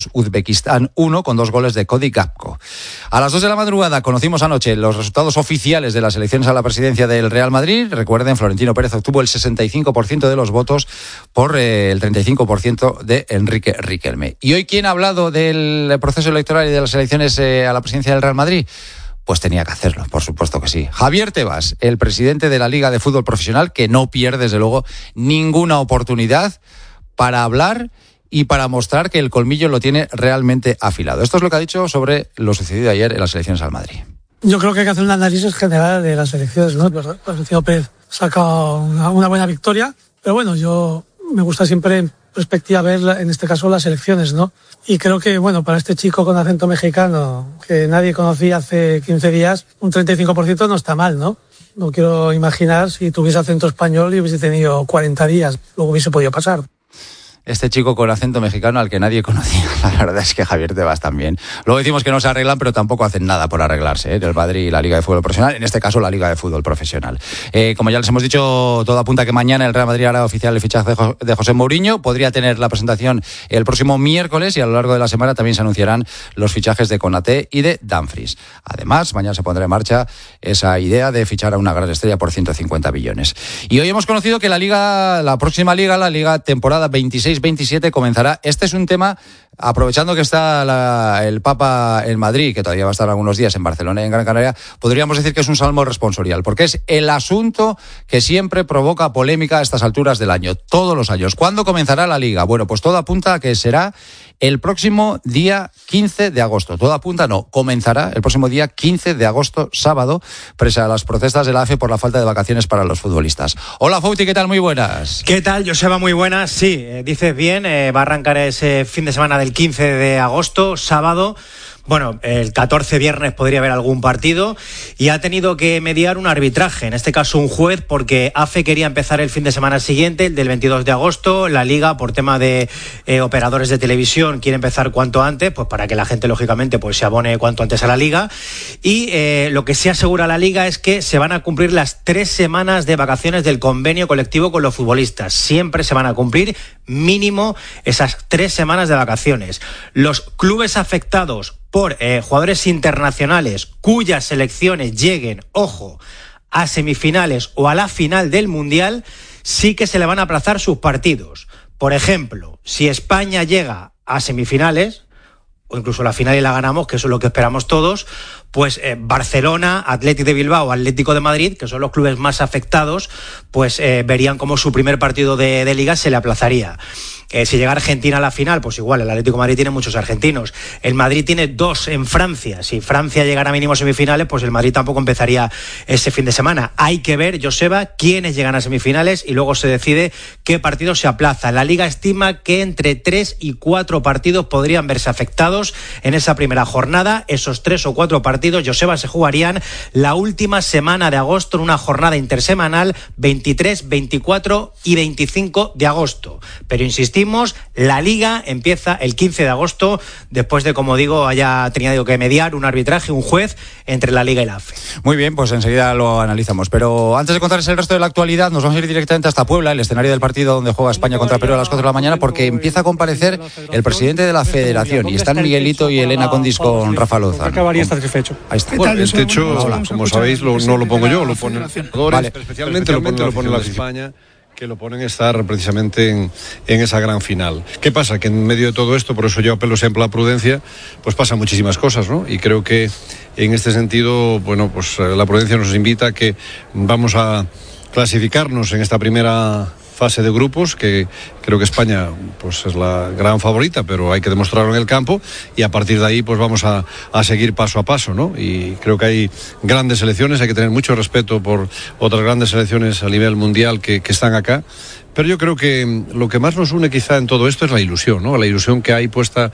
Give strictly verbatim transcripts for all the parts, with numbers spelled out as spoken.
Uzbekistán uno, con dos goles de Cody Gakpo. A las dos de la madrugada conocimos anoche los resultados oficiales de las elecciones a la presidencia del Real Madrid. Recuerden, Florentino Pérez obtuvo el sesenta y cinco por ciento de los votos por eh, el treinta y cinco por ciento de Enrique Riquelme. ¿Y hoy quién ha hablado del proceso electoral y de las elecciones eh, a la presidencia del Real Madrid? Pues tenía que hacerlo, por supuesto que sí. Javier Tebas, el presidente de la Liga de Fútbol Profesional, que no pierde, desde luego, ninguna oportunidad para hablar y para mostrar que el colmillo lo tiene realmente afilado. Esto es lo que ha dicho sobre lo sucedido ayer en las elecciones al Madrid. Yo creo que hay que hacer un análisis general de las elecciones, ¿no? Florentino Pérez saca una, una buena victoria, pero bueno, yo me gusta siempre en perspectiva ver, en este caso, las elecciones, ¿no? Y creo que, bueno, para este chico con acento mexicano, que nadie conocía hace quince días, un treinta y cinco por ciento no está mal, ¿no? No quiero imaginar si tuviese acento español y hubiese tenido cuarenta días, luego hubiese podido pasar. Este chico con acento mexicano al que nadie conocía. La verdad es que Javier Tebas también. Luego decimos que no se arreglan, pero tampoco hacen nada por arreglarse, ¿eh? El Madrid y la Liga de Fútbol Profesional, en este caso la Liga de Fútbol Profesional. Eh, como ya les hemos dicho, todo apunta a que mañana el Real Madrid hará oficial el fichaje de José Mourinho. Podría tener la presentación el próximo miércoles y a lo largo de la semana también se anunciarán los fichajes de Konaté y de Dumfries. Además, mañana se pondrá en marcha esa idea de fichar a una gran estrella por ciento cincuenta billones. Y hoy hemos conocido que la Liga, la próxima Liga, la Liga temporada veintiséis veintisiete comenzará. Este es un tema, aprovechando que está la, el Papa en Madrid, que todavía va a estar algunos días en Barcelona y en Gran Canaria, podríamos decir que es un salmo responsorial, porque es el asunto que siempre provoca polémica a estas alturas del año, todos los años. ¿Cuándo comenzará la Liga? Bueno, pues todo apunta a que será el próximo día quince de agosto. Todo apunta, no, comenzará el próximo día quince de agosto, sábado, pese a las protestas de la A F E por la falta de vacaciones para los futbolistas. Hola, Fauti, ¿qué tal? Muy buenas. ¿Qué tal, Joseba? Muy buenas. Sí, eh, dices bien, eh, va a arrancar ese fin de semana del quince de agosto, sábado. Bueno, el catorce viernes podría haber algún partido y ha tenido que mediar un arbitraje, en este caso un juez, porque A F E quería empezar el fin de semana siguiente, el del veintidós de agosto, la Liga por tema de eh, operadores de televisión quiere empezar cuanto antes, pues para que la gente lógicamente pues se abone cuanto antes a la Liga, y eh, lo que sí asegura la Liga es que se van a cumplir las tres semanas de vacaciones del convenio colectivo con los futbolistas, siempre se van a cumplir mínimo esas tres semanas de vacaciones. Los clubes afectados por eh, jugadores internacionales cuyas selecciones lleguen, ojo, a semifinales o a la final del Mundial, sí que se le van a aplazar sus partidos. Por ejemplo, si España llega a semifinales, o incluso la final y la ganamos, que eso es lo que esperamos todos, pues eh, Barcelona, Athletic de Bilbao, Atlético de Madrid, que son los clubes más afectados, pues eh, verían como su primer partido de, de Liga se le aplazaría. Eh, si llega Argentina a la final, pues igual, el Atlético de Madrid tiene muchos argentinos. El Madrid tiene dos en Francia. Si Francia llegara a mínimo semifinales, pues el Madrid tampoco empezaría ese fin de semana. Hay que ver, Joseba, quiénes llegan a semifinales y luego se decide qué partido se aplaza. La Liga estima que entre tres y cuatro partidos podrían verse afectados en esa primera jornada. Esos tres o cuatro partidos, Joseba, se jugarían la última semana de agosto en una jornada intersemanal, veintitrés, veinticuatro y veinticinco de agosto. Pero insistimos, la Liga empieza el quince de agosto, después de, como digo, haya tenido que mediar un arbitraje, un juez entre la Liga y la A F E. Muy bien, pues enseguida lo analizamos. Pero antes de contarles el resto de la actualidad, nos vamos a ir directamente hasta Puebla, el escenario del partido donde juega España contra Perú a las cuatro de la mañana, porque empieza a comparecer el presidente de la Federación y están Miguelito y Elena Condis con Rafa Loza. Acabaría satisfecho. Ahí está. Bueno, el techo, como sabéis, lo, no lo pongo yo, lo pone los jugadores, vale. especialmente, especialmente lo pone la España, que lo ponen a estar precisamente en, en esa gran final. ¿Qué pasa? Que en medio de todo esto, por eso yo apelo siempre a la prudencia, pues pasan muchísimas cosas, ¿no? Y creo que en este sentido, bueno, pues la prudencia nos invita a que vamos a clasificarnos en esta primera fase de grupos, que creo que España pues es la gran favorita, pero hay que demostrarlo en el campo, y a partir de ahí pues vamos a, a seguir paso a paso, ¿no? Y creo que hay grandes selecciones, hay que tener mucho respeto por otras grandes selecciones a nivel mundial que, que están acá, pero yo creo que lo que más nos une quizá en todo esto es la ilusión, ¿no? La ilusión que hay puesta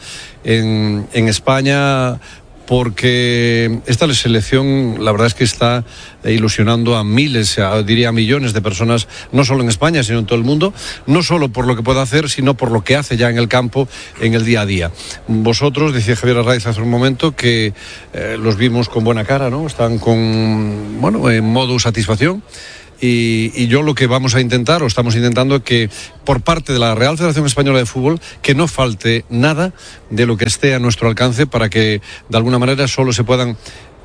en, en España, porque esta selección, la verdad es que está ilusionando a miles, a, diría a millones de personas, no solo en España, sino en todo el mundo, no solo por lo que puede hacer, sino por lo que hace ya en el campo, en el día a día. Vosotros, decía Javier Arraiz hace un momento, que eh, los vimos con buena cara, ¿no? Están con, bueno, en modo satisfacción. Y, y yo lo que vamos a intentar, o estamos intentando, que por parte de la Real Federación Española de Fútbol, que no falte nada de lo que esté a nuestro alcance para que de alguna manera solo se puedan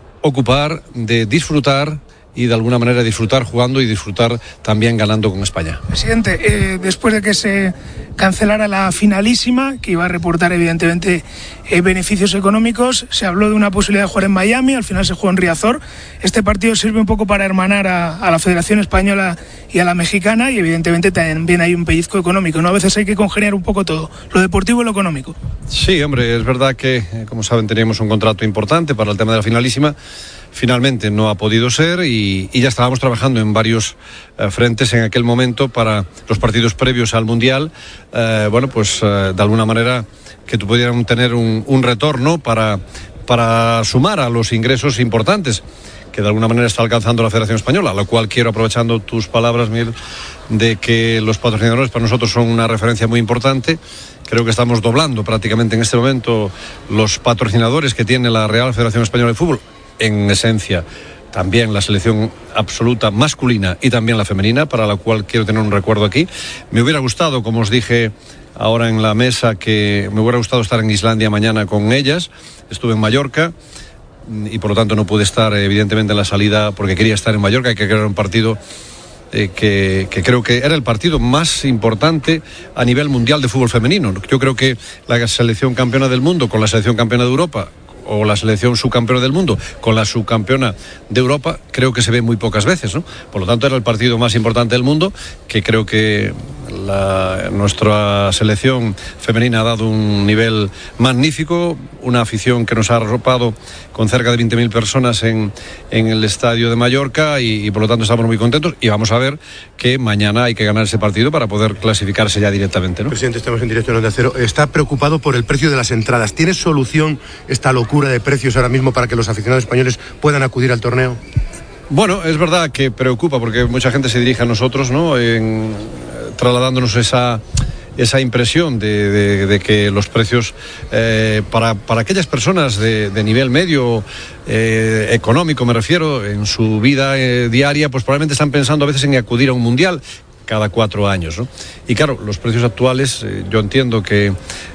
ocupar de disfrutar y de alguna manera disfrutar jugando y disfrutar también ganando con España. Presidente, eh, después de que se cancelara la finalísima, que iba a reportar evidentemente eh, beneficios económicos, se habló de una posibilidad de jugar en Miami, al final se jugó en Riazor. Este partido sirve un poco para hermanar a, a la Federación Española y a la mexicana, y evidentemente también hay un pellizco económico, ¿no? A veces hay que congeniar un poco todo, lo deportivo y lo económico. Sí, hombre, es verdad que, como saben, teníamos un contrato importante para el tema de la finalísima. Finalmente no ha podido ser y, y ya estábamos trabajando en varios eh, frentes en aquel momento para los partidos previos al Mundial, eh, bueno, pues eh, de alguna manera que pudieran tener un, un retorno para, para sumar a los ingresos importantes que de alguna manera está alcanzando la Federación Española, lo cual quiero, aprovechando tus palabras, Miguel, de que los patrocinadores para nosotros son una referencia muy importante. Creo que estamos doblando prácticamente en este momento los patrocinadores que tiene la Real Federación Española de Fútbol. En esencia, también la selección absoluta masculina y también la femenina, para la cual quiero tener un recuerdo aquí. Me hubiera gustado, como os dije ahora en la mesa, que me hubiera gustado estar en Islandia mañana con ellas. Estuve en Mallorca y por lo tanto no pude estar evidentemente en la salida porque quería estar en Mallorca, que era un partido eh, que, que creo que era el partido más importante a nivel mundial de fútbol femenino. Yo creo que la selección campeona del mundo con la selección campeona de Europa, o la selección subcampeona del mundo con la subcampeona de Europa, creo que se ve muy pocas veces, ¿no? Por lo tanto, era el partido más importante del mundo, que creo que la, nuestra selección femenina ha dado un nivel magnífico, una afición que nos ha arropado con cerca de veinte mil personas en, en el estadio de Mallorca y, y por lo tanto estamos muy contentos y vamos a ver que mañana hay que ganar ese partido para poder clasificarse ya directamente, ¿no? Presidente, estamos en directo en Onda Cero. Está preocupado por el precio de las entradas. ¿Tiene solución esta locura de precios ahora mismo para que los aficionados españoles puedan acudir al torneo? Bueno, es verdad que preocupa porque mucha gente se dirige a nosotros, ¿no? En, trasladándonos esa esa impresión de, de, de que los precios eh, para, para aquellas personas de, de nivel medio eh, económico, me refiero, en su vida eh, diaria, pues probablemente están pensando a veces en acudir a un mundial cada cuatro años, ¿no? Y claro, los precios actuales, eh, yo entiendo que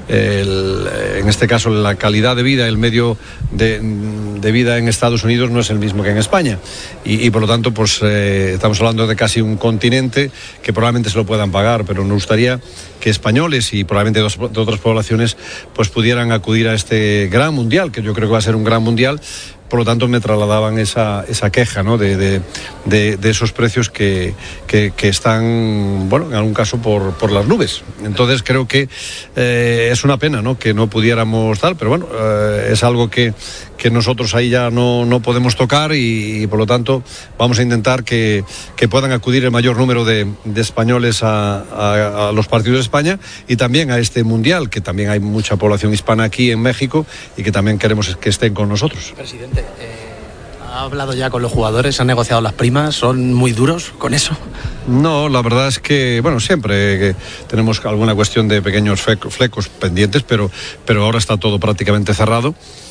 el, en este caso la calidad de vida, el medio de, de vida en Estados Unidos no es el mismo que en España y, y por lo tanto pues eh, estamos hablando de casi un continente que probablemente se lo puedan pagar, pero nos gustaría que españoles y probablemente de, de otras poblaciones pues pudieran acudir a este gran mundial, que yo creo que va a ser un gran mundial. Por lo tanto me trasladaban esa, esa queja, ¿no? de, de, de, de esos precios que, que, que están, bueno, en algún caso por, por las nubes. Entonces creo que eh, es una pena, ¿no? Que no pudiéramos dar, pero bueno, eh, es algo que, que nosotros ahí ya no, no podemos tocar y, y por lo tanto vamos a intentar que, que puedan acudir el mayor número de, de españoles a, a, a los partidos de España y también a este mundial, que también hay mucha población hispana aquí en México y que también queremos que estén con nosotros. Presidente, eh, ¿ha hablado ya con los jugadores? ¿Han negociado las primas? ¿Son muy duros con eso? No, la verdad es que, bueno, siempre que tenemos alguna cuestión de pequeños flecos pendientes, pero, pero ahora está todo prácticamente cerrado.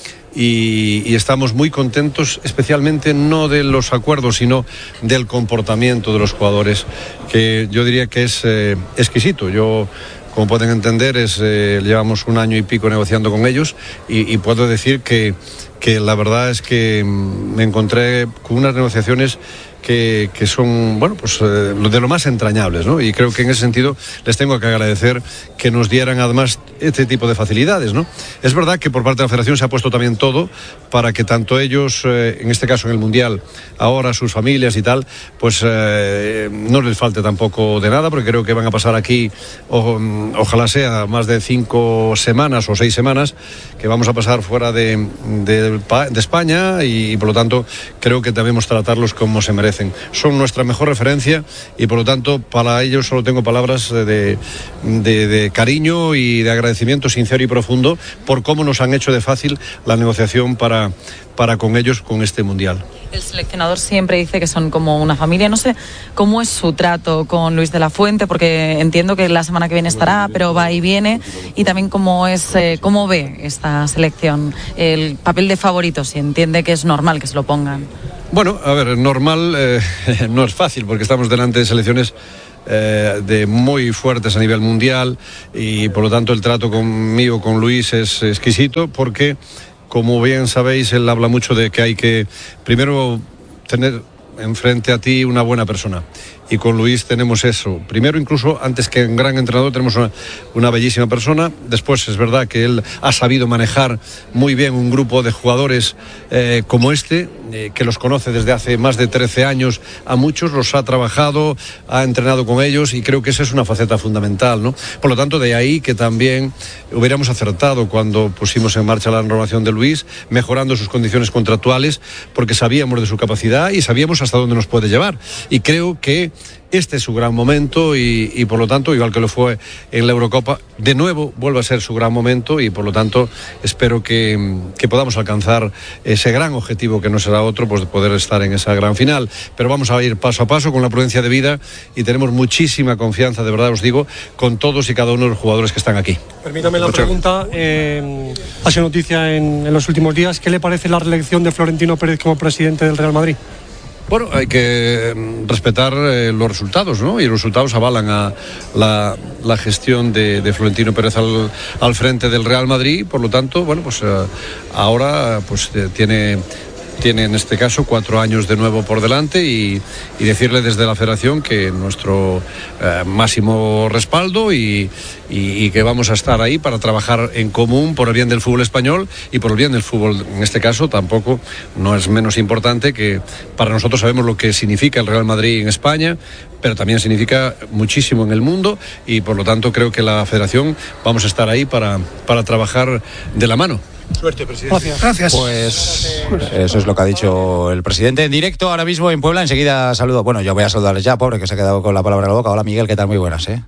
Y, y estamos muy contentos, especialmente no de los acuerdos, sino del comportamiento de los jugadores, que yo diría que es eh, exquisito. Yo, como pueden entender, es, eh, llevamos un año y pico negociando con ellos y, y puedo decir que, que la verdad es que me encontré con unas negociaciones Que, que son, bueno, pues eh, de lo más entrañables, ¿no? Y creo que en ese sentido les tengo que agradecer que nos dieran además este tipo de facilidades, ¿no? Es verdad que por parte de la Federación se ha puesto también todo para que tanto ellos, eh, en este caso en el Mundial, ahora sus familias y tal, pues eh, no les falte tampoco de nada, porque creo que van a pasar aquí, o, ojalá sea más de cinco semanas o seis semanas, que vamos a pasar fuera de, de, de España y, y por lo tanto creo que debemos tratarlos como se merecen. Son nuestra mejor referencia y por lo tanto para ellos solo tengo palabras de, de, de cariño y de agradecimiento sincero y profundo por cómo nos han hecho de fácil la negociación para, para con ellos con este mundial. El seleccionador siempre dice que son como una familia. No sé cómo es su trato con Luis de la Fuente, porque entiendo que la semana que viene estará, pero va y viene, y también cómo es, eh, cómo ve esta selección, el papel de favorito, si entiende que es normal que se lo pongan. Bueno, a ver, normal eh, no es fácil porque estamos delante de selecciones eh, de muy fuertes a nivel mundial y por lo tanto el trato conmigo, con Luis, es exquisito porque, como bien sabéis, él habla mucho de que hay que primero tener enfrente a ti una buena persona. Y con Luis tenemos eso. Primero, incluso antes que un gran entrenador, tenemos una, una bellísima persona. Después es verdad que él ha sabido manejar muy bien un grupo de jugadores eh, como este, eh, que los conoce desde hace más de trece años a muchos, los ha trabajado, ha entrenado con ellos y creo que esa es una faceta fundamental, ¿no? Por lo tanto, de ahí que también hubiéramos acertado cuando pusimos en marcha la renovación de Luis, mejorando sus condiciones contractuales, porque sabíamos de su capacidad y sabíamos hasta dónde nos puede llevar. Y creo que este es su gran momento y, y por lo tanto, igual que lo fue en la Eurocopa, de nuevo vuelve a ser su gran momento y por lo tanto espero que, que podamos alcanzar ese gran objetivo que no será otro, pues de poder estar en esa gran final. Pero vamos a ir paso a paso con la prudencia debida y tenemos muchísima confianza, de verdad os digo, con todos y cada uno de los jugadores que están aquí. Permítame la Muchas... pregunta, eh, ha sido noticia en, en los últimos días, ¿qué le parece la reelección de Florentino Pérez como presidente del Real Madrid? Bueno, hay que respetar eh, los resultados, ¿no? Y los resultados avalan a la, la gestión de, de Florentino Pérez al, al frente del Real Madrid. Por lo tanto, bueno, pues eh, ahora pues eh, tiene... tiene en este caso cuatro años de nuevo por delante y, y decirle desde la Federación que nuestro eh, máximo respaldo y, y, y que vamos a estar ahí para trabajar en común por el bien del fútbol español y por el bien del fútbol, en este caso tampoco no es menos importante que para nosotros sabemos lo que significa el Real Madrid en España, pero también significa muchísimo en el mundo y por lo tanto creo que la Federación vamos a estar ahí para, para trabajar de la mano. Suerte, presidente. Gracias. Gracias. Pues eso es lo que ha dicho el presidente en directo ahora mismo en Puebla. Enseguida saludo. Bueno, yo voy a saludarles ya, pobre, que se ha quedado con la palabra en la boca. Hola, Miguel, ¿qué tal? Muy buenas, ¿eh?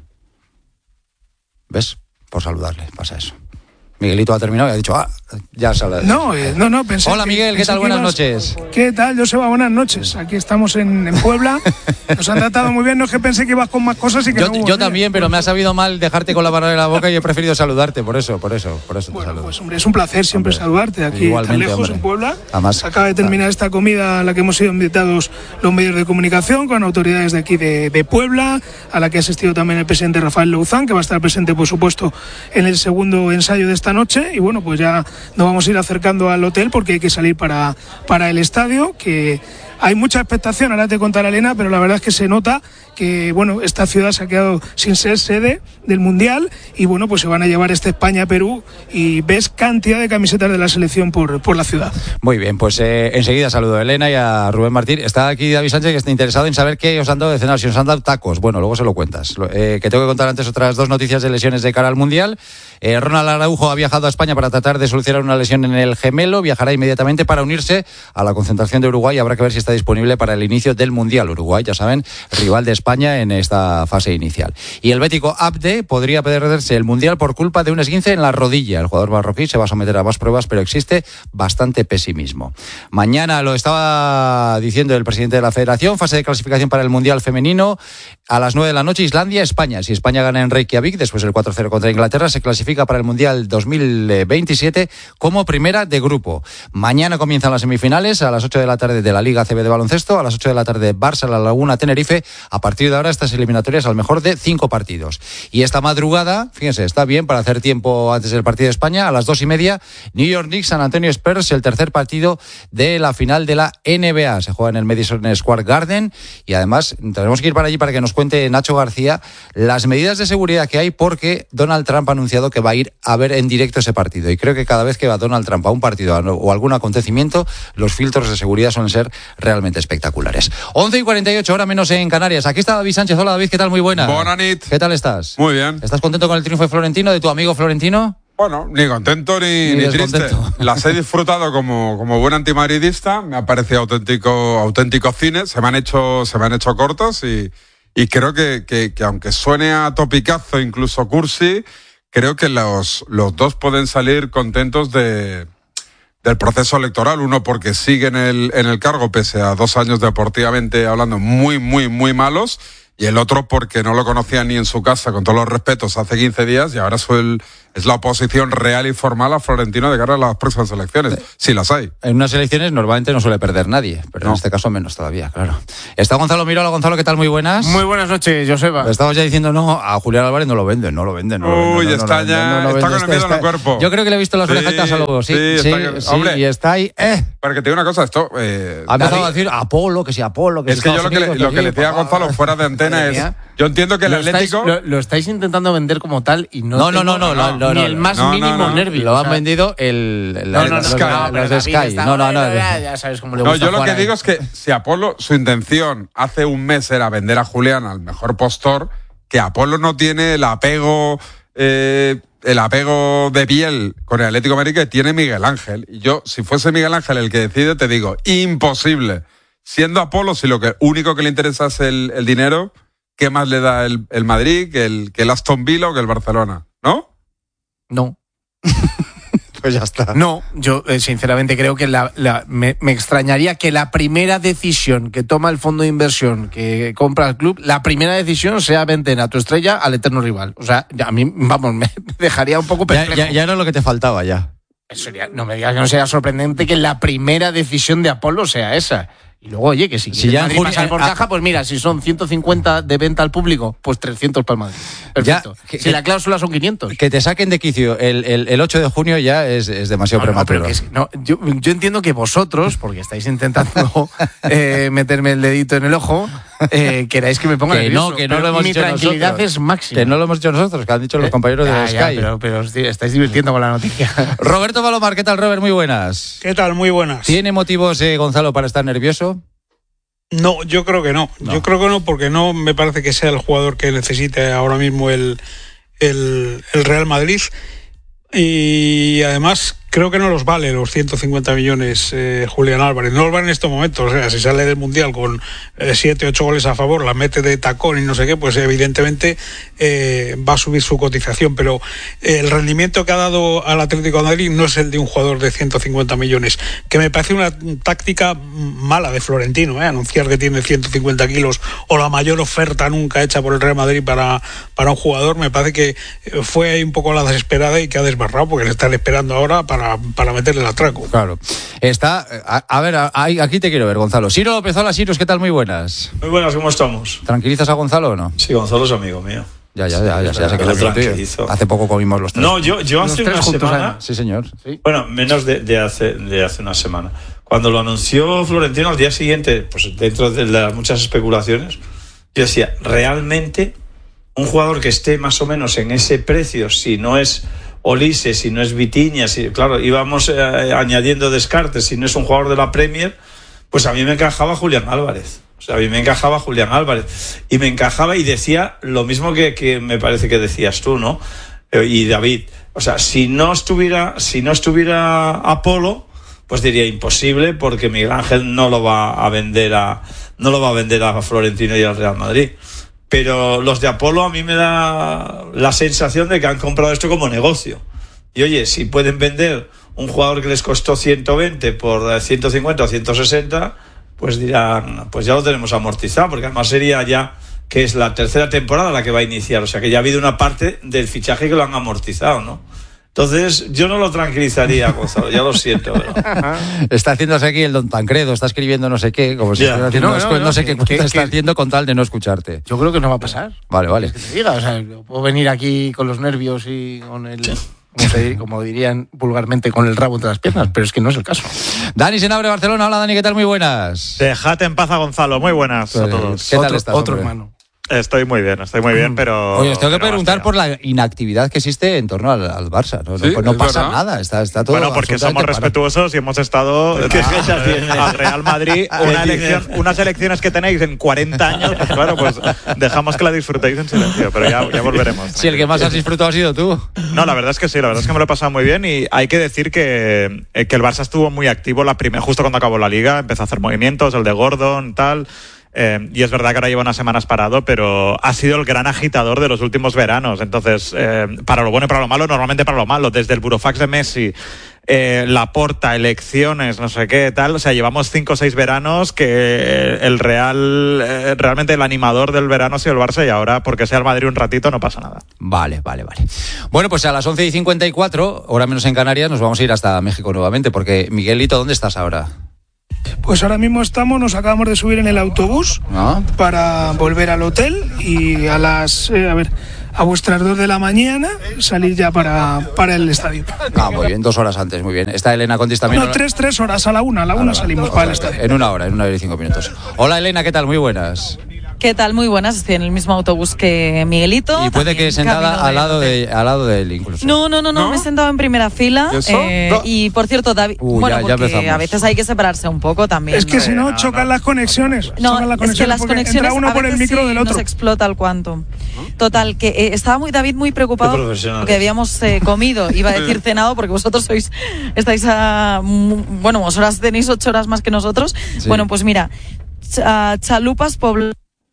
¿Ves? Por saludarle, pasa eso. Miguelito ha terminado y ha dicho, ah, ya sale. No, eh, no, no, pensé. Hola, Miguel, ¿qué tal? Buenas noches. ¿Qué tal, Joseba? Buenas noches. Aquí estamos en, en Puebla. Nos han tratado muy bien. No es que pensé que ibas con más cosas y que yo, no hubo yo también, pero me ha sabido mal dejarte con la palabra en la boca y he preferido saludarte. Por eso, por eso, por eso te Bueno, saludo. pues hombre, es un placer siempre Hombre, saludarte. Aquí igualmente, tan lejos, hombre. en Puebla. Además, Se acaba de terminar esta comida a la que hemos sido invitados los medios de comunicación con autoridades de aquí de, de Puebla, a la que ha asistido también el presidente Rafael Louzán, que va a estar presente, por supuesto, en el segundo ensayo de esta noche. Y bueno, pues ya nos vamos a ir acercando al hotel porque hay que salir para, para el estadio, que hay mucha expectación, ahora te contará Elena, pero la verdad es que se nota que bueno, esta ciudad se ha quedado sin ser sede del Mundial y bueno, pues se van a llevar este España-Perú y ves cantidad de camisetas de la selección por, por la ciudad. Muy bien, pues eh, enseguida saludo a Elena y a Rubén Martín. Está aquí David Sánchez, que está interesado en saber qué os han dado de cenar, si os han dado tacos. Bueno, luego se lo cuentas. Eh, que tengo que contar antes otras dos noticias de lesiones de cara al Mundial. Eh, Ronald Araujo ha viajado a España para tratar de solucionar una lesión en el gemelo. Viajará inmediatamente para unirse a la concentración de Uruguay. Habrá que ver si está disponible para el inicio del Mundial. Uruguay, ya saben, rival de España en esta fase inicial. Y el bético Abde podría perderse el Mundial por culpa de un esguince en la rodilla. El jugador marroquí se va a someter a más pruebas, pero existe bastante pesimismo. Mañana, lo estaba diciendo el presidente de la Federación, fase de clasificación para el Mundial femenino. A las nueve de la noche, Islandia, España. Si España gana en Reykjavik, después del cuatro cero contra Inglaterra, se clasifica para el Mundial dos mil veintisiete como primera de grupo. Mañana comienzan las semifinales a las ocho de la tarde de la Liga A C B de baloncesto, a las ocho de la tarde Barça, La Laguna, Tenerife. A partir de ahora, estas eliminatorias al mejor de cinco partidos. Y esta madrugada, fíjense, está bien para hacer tiempo antes del partido de España, a las dos y media, New York Knicks, San Antonio Spurs, el tercer partido de la final de la N B A. Se juega en el Madison Square Garden y además tenemos que ir para allí para que nos cuente Nacho García las medidas de seguridad que hay, porque Donald Trump ha anunciado que va a ir a ver en directo ese partido. Y creo que cada vez que va Donald Trump a un partido o algún acontecimiento, los filtros de seguridad suelen ser realmente espectaculares. once y cuarenta y ocho, hora menos en Canarias. Aquí está David Sánchez. Hola, David, ¿qué tal? Muy buena. Bona nit. ¿Qué tal estás? Muy bien. ¿Estás contento con el triunfo de Florentino, de tu amigo Florentino? Bueno, ni contento ni, ni, ni triste. Las he disfrutado como, como buen antimadridista. Me ha parecido auténtico, auténtico cine. Se me han hecho, se me han hecho cortos y, y creo que, que, que aunque suene a topicazo, incluso cursi, creo que los, los dos pueden salir contentos de, del proceso electoral. Uno porque sigue en el, en el cargo pese a dos años deportivamente hablando muy, muy, muy malos. Y el otro porque no lo conocía ni en su casa, con todos los respetos, hace quince días y ahora es el, es la oposición real y formal a Florentino de cara a las próximas elecciones, si las hay. En unas elecciones normalmente no suele perder nadie, pero no. En este caso menos todavía, claro. Está Gonzalo Mirola. Gonzalo, ¿qué tal? Muy buenas. Muy buenas noches, Joseba. Estamos ya diciendo no, a Julián Álvarez no lo venden, no lo venden. No lo Uy, venden, no, está no, ya, no, no, no está vende, con el miedo está, en el cuerpo. Yo creo que le he visto las orejetas sí, a luego, sí, sí, sí, está, sí, hombre, y está ahí, eh. Para que te diga una cosa, esto... Eh, ha empezado a decir Apolo, que si Apolo, que es si que yo lo que, Unidos, le, lo que le decía a Gonzalo fuera de antena es... Yo entiendo que el lo Atlético... Estáis, lo, lo estáis intentando vender como tal y no No, no, no, no, no, no, ni no, el más no, mínimo no, no, nervio. Lo o han sea, vendido el... el No, no, no, los, Sky. los, los de Sky. No, no, no. Ya, ya sabes cómo le No, gusta yo lo que ahí. digo es que si Apolo, su intención hace un mes era vender a Julián al mejor postor, que Apolo no tiene el apego... Eh, el apego de piel con el Atlético de Madrid que tiene Miguel Ángel. Y yo, si fuese Miguel Ángel el que decide, te digo, imposible. Siendo Apolo, si lo que único que le interesa es el, el dinero, ¿qué más le da el, el Madrid que el, que el Aston Villa o que el Barcelona? ¿No? No. Pues ya está. No, yo eh, sinceramente creo que la, la, me, me extrañaría que la primera decisión que toma el fondo de inversión que compra el club, la primera decisión sea vender a tu estrella al eterno rival. O sea, ya, a mí, vamos, me dejaría un poco perplejo. Ya, ya, ya era lo que te faltaba, ya. Sería, no me digas que no sea sorprendente que la primera decisión de Apolo sea esa. Y luego, oye, que si, si ya Madrid pasar por caja, pues mira, si son ciento cincuenta de venta al público, pues trescientos para el Madrid. Perfecto. Ya, que, si que, la cláusula son quinientos. Que te saquen de quicio el, el, el ocho de junio ya es, es demasiado no, prematuro. No, pero que, no, yo, yo entiendo que vosotros, porque estáis intentando eh, meterme el dedito en el ojo, eh, queráis que me ponga que nervioso. No, que no lo hemos mi dicho tranquilidad nosotros. Es máxima. Que no lo hemos dicho nosotros, que han dicho los compañeros eh, de ya, Sky. Ya, pero, pero estáis divirtiendo con la noticia. Roberto Palomar, ¿qué tal, Robert? Muy buenas. ¿Qué tal? Muy buenas. ¿Tiene motivos, eh, Gonzalo, para estar nervioso? No, yo creo que no. no. Yo creo que no, porque no me parece que sea el jugador que necesite ahora mismo el, el, el Real Madrid. Y además creo que no los vale los ciento cincuenta millones eh, Julián Álvarez. No los vale en estos momentos. O sea, si sale del Mundial con siete, eh, ocho goles a favor, la mete de tacón y no sé qué, pues evidentemente eh, va a subir su cotización. Pero el rendimiento que ha dado al Atlético de Madrid no es el de un jugador de ciento cincuenta millones. Que me parece una táctica mala de Florentino, ¿eh? Anunciar que tiene ciento cincuenta kilos o la mayor oferta nunca hecha por el Real Madrid para, para un jugador. Me parece que fue ahí un poco la desesperada y que ha desbarrado porque le están esperando ahora para para meterle el atraco. Claro. Está, a, a ver, a, aquí te quiero ver, Gonzalo. Ciro López, hola, Ciros, ¿qué tal? Muy buenas. Muy buenas, ¿cómo estamos? ¿Tranquilizas a Gonzalo o no? Sí, Gonzalo es amigo mío. Ya, ya, ya, ya, ya, ya sé que lo tranquilizo. Hace poco comimos los tres. No, yo, yo hace una semana... Sí, señor. ¿Sí? Bueno, menos de, de, hace, de hace una semana. Cuando lo anunció Florentino al día siguiente, pues dentro de las muchas especulaciones, yo decía, realmente un jugador que esté más o menos en ese precio, si no es Olise, si no es Vitinha, si, claro, íbamos eh, añadiendo descartes, si no es un jugador de la Premier, pues a mí me encajaba Julián Álvarez. O sea, a mí me encajaba Julián Álvarez. Y me encajaba y decía lo mismo que, que me parece que decías tú, ¿no? Eh, y David. O sea, si no estuviera, si no estuviera Apolo, pues diría imposible, porque Miguel Ángel no lo va a vender a, no lo va a vender a Florentino y al Real Madrid. Pero los de Apolo a mí me da la sensación de que han comprado esto como negocio. Y oye, si pueden vender un jugador que les costó ciento veinte por ciento cincuenta o ciento sesenta, pues dirán, pues ya lo tenemos amortizado, porque además sería ya que es la tercera temporada la que va a iniciar, o sea que ya ha habido una parte del fichaje que lo han amortizado, ¿no? Entonces, yo no lo tranquilizaría, Gonzalo, ya lo siento. Pero... Está haciéndose aquí el don Tancredo, está escribiendo no sé qué, como si yeah. estuviera haciendo, no, no, no, no, no sé que, qué cuenta está que, haciendo con tal de no escucharte. Yo creo que no va a pasar. Vale, vale. Es que te diga, o sea, puedo venir aquí con los nervios y con el... Sí. Como, te, como dirían vulgarmente, con el rabo entre las piernas, pero es que no es el caso. Dani Senabre, Barcelona. Hola, Dani, ¿qué tal? Muy buenas. Dejate en paz a Gonzalo, muy buenas pues, a todos. ¿Qué tal otro, estás, otro hombre? hermano. Estoy muy bien, estoy muy bien, pero... Oye, os tengo que pero preguntar hostia. por la inactividad que existe en torno al, al Barça. No, Sí, no, no pasa verdad. nada, está, está todo... Bueno, porque somos respetuosos y hemos estado ¿Qué fecha tiene? al Real Madrid, una elección, unas elecciones que tenéis en cuarenta años, pues claro, pues dejamos que la disfrutéis en silencio, pero ya, ya volveremos. Si el que más has disfrutado ha sido tú. No, la verdad es que sí, la verdad es que me lo he pasado muy bien y hay que decir que, que el Barça estuvo muy activo la primera, justo cuando acabó la Liga, empezó a hacer movimientos, el de Gordon, tal... Eh, y es verdad que ahora lleva unas semanas parado, pero ha sido el gran agitador de los últimos veranos. Entonces, eh, para lo bueno y para lo malo, normalmente para lo malo. Desde el burofax de Messi, eh, Laporta, elecciones, no sé qué, tal. O sea, llevamos cinco o seis veranos que el Real, eh, realmente el animador del verano ha sido el Barça y ahora, porque sea el Madrid un ratito, no pasa nada. Vale, vale, vale. Bueno, pues a las once y cincuenta y cuatro, hora menos en Canarias, nos vamos a ir hasta México nuevamente, porque Miguelito, ¿dónde estás ahora? Pues ahora mismo estamos, nos acabamos de subir en el autobús ¿Ah? para volver al hotel y a las, eh, a ver, a vuestras dos de la mañana salir ya para, para el estadio. Ah, muy bien, dos horas antes, muy bien. Está Elena Condis también. No, tres, tres horas, a la una, a la una salimos para el estadio. En una hora, en una hora y cinco minutos. Hola Elena, ¿qué tal? Muy buenas. ¿Qué tal? Muy buenas. Estoy en el mismo autobús que Miguelito. Y puede que sentada al lado de, al lado de él incluso. No, no, no, no, ¿No? me he sentado en primera fila. ¿Y, eh, no. y por cierto, David, uh, bueno, ya, porque ya a veces hay que separarse un poco también. Es que ¿no? si no, chocan las conexiones. No, chocan las es que las conexiones uno a por el micro sí del otro. Nos explota el quantum. Total, que eh, estaba muy David muy preocupado porque habíamos eh, comido, iba a decir cenado, porque vosotros sois, estáis a, bueno, vosotras tenéis ocho horas más que nosotros. Sí. Bueno, pues mira, ch- chalupas poblanas,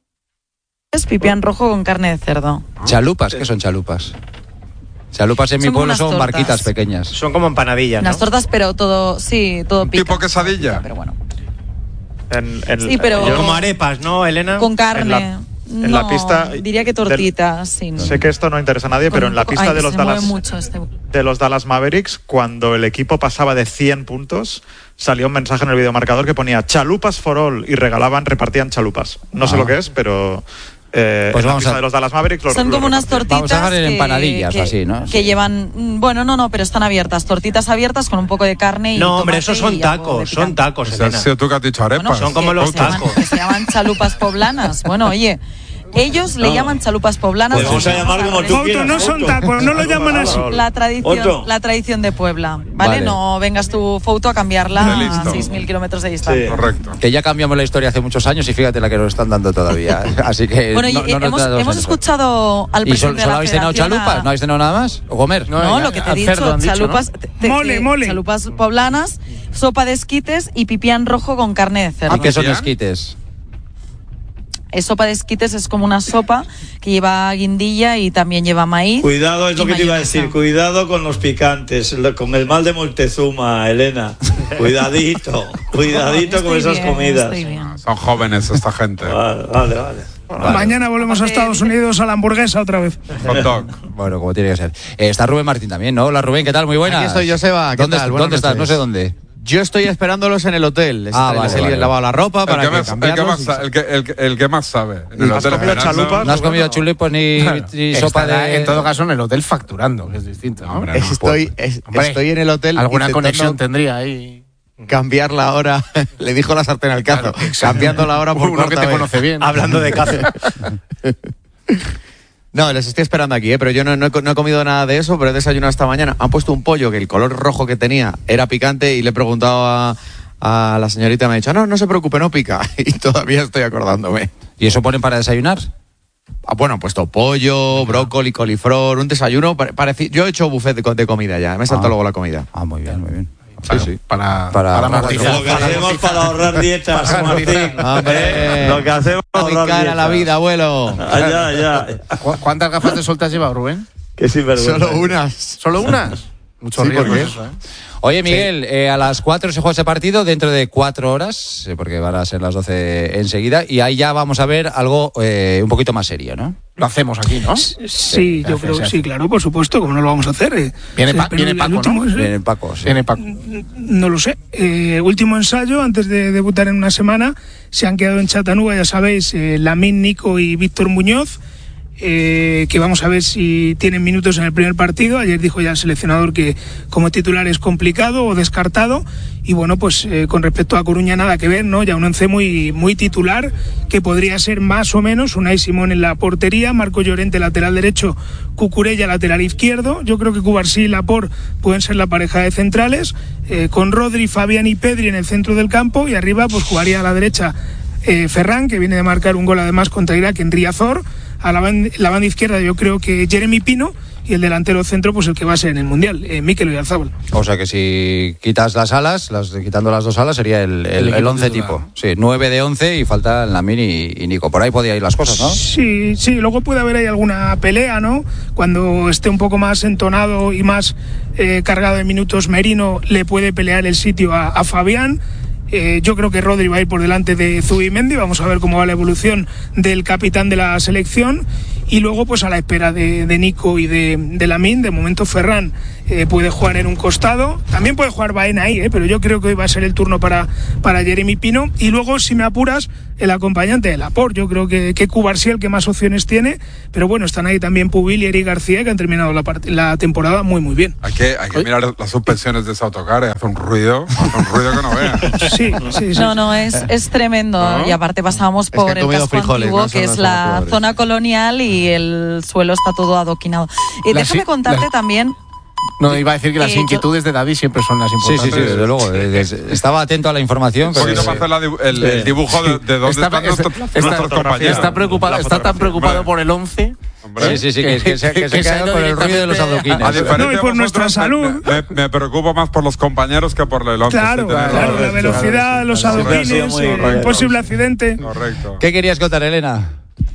pipián rojo con carne de cerdo. ¿Chalupas? ¿Qué son chalupas? Chalupas en son mi pueblo son tortas. Barquitas pequeñas. Son como empanadillas, ¿no? Unas tortas, pero todo, sí, todo pica. ¿Tipo quesadilla? Pero bueno. En, en, sí, pero... Yo, como arepas, ¿no, Elena? Con carne. En la, en no, la pista... diría que tortitas, sí. Sé que esto no interesa a nadie, pero en la pista Ay, de, los Dallas, este... de los Dallas Mavericks, cuando el equipo pasaba de cien puntos, salió un mensaje en el videomarcador que ponía chalupas for all y regalaban, repartían chalupas. No ah. sé lo que es, pero... Eh, pues vamos a de los Dallas Mavericks los, son como unas tortitas vamos a hacer que, empanadillas que, así, ¿no? Que sí. llevan, bueno, no, no, pero están abiertas, tortitas abiertas con un poco de carne y no, hombre, esos son tacos, son tacos, Elena. Sí, tú que has dicho arepas. Bueno, son como los que tacos. Se llaman, que se llaman chalupas poblanas. Bueno, oye, ellos le no. llaman chalupas poblanas. Pues vamos a llamar como tú quieras. No son tacos, no lo llaman así. La tradición, la tradición de Puebla, ¿vale? vale. No vengas tu foto a cambiarla a seis mil kilómetros de distancia. Sí. Correcto. Que ya cambiamos la historia hace muchos años y fíjate la que nos están dando todavía. Así que bueno, no, y, no hemos, hemos escuchado al presidente ¿Y solo habéis cenado chalupas? A... ¿No habéis cenado nada más? ¿O comer? No, no lo que te he dicho, chalupas, dicho, ¿no? te, mole, te, mole. chalupas poblanas, sopa de esquites y pipián rojo con carne de cerdo. ¿Y qué son esquites? Es sopa de esquites, es como una sopa que lleva guindilla y también lleva maíz. Cuidado, es lo que te iba a decir, cuidado con los picantes, con el mal de Montezuma, Elena. Cuidadito, cuidadito con esas bien, comidas. Son jóvenes esta gente. Vale, vale, vale. Vale. Mañana volvemos a Estados Unidos a la hamburguesa otra vez. Hot dog. Bueno, como tiene que ser. Eh, está Rubén Martín también, ¿no? Hola Rubén, ¿qué tal? Muy buenas. Aquí estoy, Joseba. ¿Qué ¿Dónde, tal? ¿dónde estás? No sé dónde. Yo estoy esperándolos en el hotel. Ah, vale, les he vale. lavado la ropa para el que, que más, cambiarlos. el, que más, el, que, el, que, el que más sabe. En el ¿Has hotel comido chalupas? No has comido chulipos ni, Claro. ni sopa de... En todo caso, en el hotel facturando, que es distinto, ¿no? Hombre, no Estoy, es, Hombre, estoy en el hotel. Alguna intentando conexión tendría ahí. Cambiar la hora. Le dijo la sartén al cazo. Claro, cambiando la hora por uno que te vez. conoce bien. Hablando de cazo. No, les estoy esperando aquí, ¿eh? Pero yo no, no, he, no he comido nada de eso, pero he desayunado esta mañana. Han puesto un pollo que el color rojo que tenía era picante y le he preguntado a, a la señorita, me ha dicho, no, no se preocupe, no pica. Y todavía estoy acordándome. ¿Y eso ponen para desayunar? Ah, bueno, han puesto pollo, brócoli, coliflor, un desayuno. Pareci- yo he hecho buffet de, de comida ya, me he saltado ah. luego la comida. Ah, muy bien, muy bien. Sí, sí. Para, para, para amortizar. Lo que hacemos para ahorrar dietas, Martín. Hombre, lo que hacemos para ahorrar cara dietas. la vida, abuelo. Ah, ya, ya. ¿Cu- ¿Cuántas gafas de sol te has llevado, Rubén? Que sinvergüenza. Solo unas. ¿Solo unas? Mucho Sí, riesgo ¿por qué? eso, ¿eh? Oye, Miguel, sí. eh, a las cuatro se juega ese partido, dentro de cuatro horas, eh, porque van a ser las doce enseguida, y ahí ya vamos a ver algo eh, un poquito más serio, ¿no? Lo hacemos aquí, ¿no? Sí, sí yo creo que sí, claro, por supuesto, ¿cómo no lo vamos a hacer? Eh, viene, pa- viene Paco, último, ¿no? Viene Paco, sí. Viene Paco. No lo sé. Eh, último ensayo, antes de debutar en una semana, se han quedado en Chattanooga, ya sabéis, eh, Lamine, Nico y Víctor Muñoz. Eh, que vamos a ver si tienen minutos en el primer partido. Ayer dijo ya el seleccionador que como titular es complicado o descartado, y bueno, pues eh, con respecto a Coruña nada que ver, ¿no? Ya un once muy, muy titular, que podría ser más o menos Unai Simón en la portería, Marco Llorente lateral derecho, Cucurella lateral izquierdo. Yo creo que Cubarsí y Laporte pueden ser la pareja de centrales, eh, con Rodri, Fabián y Pedri en el centro del campo, y arriba pues jugaría a la derecha eh, Ferran, que viene de marcar un gol además contra Irak en Riazor. A la banda, la banda izquierda yo creo que Jeremy Pino, y el delantero centro, pues el que va a ser en el Mundial, eh, Mikel Oyarzabal. O sea que si quitas las alas, las, quitando las dos alas, sería el, el, el, el once tipo. Sí, nueve de once y falta Lamine y, y Nico. Por ahí podía ir las cosas, ¿no? Sí, sí, luego puede haber ahí alguna pelea, ¿no? Cuando esté un poco más entonado y más eh, cargado de minutos Merino, le puede pelear el sitio a, a Fabián. Eh, yo creo que Rodri va a ir por delante de Zubimendi. Vamos a ver cómo va la evolución del capitán de la selección. Y luego, pues a la espera de, de Nico y de, de Lamine, de momento Ferran eh, puede jugar en un costado. También puede jugar Baena ahí, eh, pero yo creo que hoy va a ser el turno para, para Jeremy Pino. Y luego, si me apuras, el acompañante de Laporte. Yo creo que, que Cubarsí el que más opciones tiene. Pero bueno, están ahí también Pubil y Eric García, que han terminado la, part- la temporada muy, muy bien. Hay que, hay que mirar las suspensiones de ese autocar. Hace un ruido, hace un ruido que no veas. Sí, sí, sí. No, no, es, es tremendo. ¿No? Y aparte pasábamos por es que el casco frijoles, antiguo, ¿no? que es la zona colonial y el suelo está todo adoquinado. Y déjame si, contarte la... también... No, iba a decir que las eh, inquietudes yo... de David siempre son las importantes. Sí, sí, sí, desde luego. Estaba atento a la información. Un poquito para hacer la, el, el dibujo de, de dónde está, están nuestros, está, nuestros compañeros. Está, preocupado, está tan preocupado por el once. Sí, sí, sí, que, que, se, que se queda con el ruido de los adoquines. No, y por nuestra salud. Me, me, me preocupo más por los compañeros que por el once. Claro, claro, claro, la velocidad, los adoquines, un posible accidente. Correcto. ¿Qué querías contar, Elena?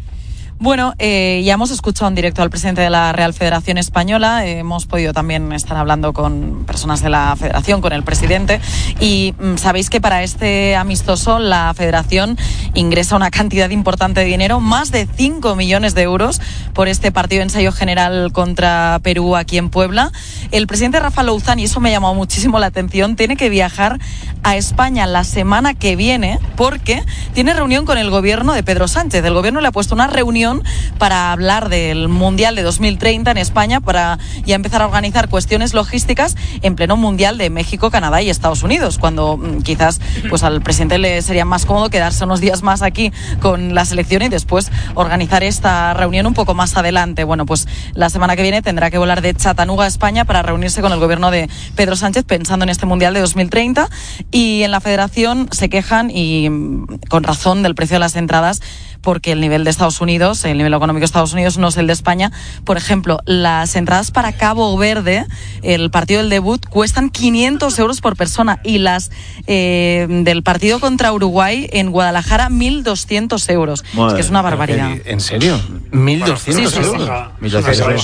Bueno, eh, ya hemos escuchado en directo al presidente de la Real Federación Española, eh, hemos podido también estar hablando con personas de la Federación, con el presidente, y mm, sabéis que para este amistoso la Federación ingresa una cantidad importante de dinero, más de cinco millones de euros por este partido de ensayo general contra Perú aquí en Puebla. El presidente Rafa Louzán, y eso me ha llamado muchísimo la atención, tiene que viajar a España la semana que viene porque tiene reunión con el gobierno de Pedro Sánchez. El gobierno le ha puesto una reunión para hablar del Mundial de dos mil treinta en España, para ya empezar a organizar cuestiones logísticas en pleno Mundial de México, Canadá y Estados Unidos, cuando mmm, quizás pues al presidente le sería más cómodo quedarse unos días más aquí con la selección y después organizar esta reunión un poco más adelante. Bueno, pues la semana que viene tendrá que volar de Chattanooga a España para reunirse con el gobierno de Pedro Sánchez pensando en este Mundial de dos mil treinta, y en la Federación se quejan, y con razón, del precio de las entradas, porque el nivel de Estados Unidos, el nivel económico de Estados Unidos no es el de España. Por ejemplo, las entradas para Cabo Verde, el partido del debut, cuestan quinientos euros por persona, y las eh, del partido contra Uruguay en Guadalajara, mil doscientos euros. Madre, es que es una barbaridad. ¿En serio? ¿mil doscientos sí, sí, euros? Sí. mil doscientos